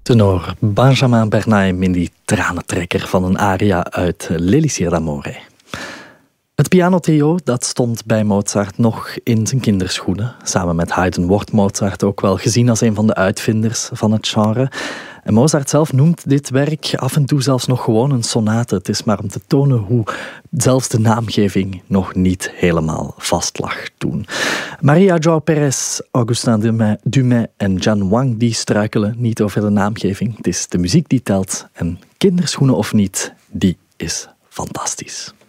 Tenor Benjamin Bernheim in die tranentrekker van een aria uit L'Élysée d'Amore. Het pianotrio dat stond bij Mozart nog in zijn kinderschoenen. Samen met Haydn wordt Mozart ook wel gezien als een van de uitvinders van het genre. En Mozart zelf noemt dit werk af en toe zelfs nog gewoon een sonate. Het is maar om te tonen hoe zelfs de naamgeving nog niet helemaal vast lag toen. Maria João Perez, Augustin Dumay en Jan Wang die struikelen niet over de naamgeving. Het is de muziek die telt en kinderschoenen of niet, die is fantastisch.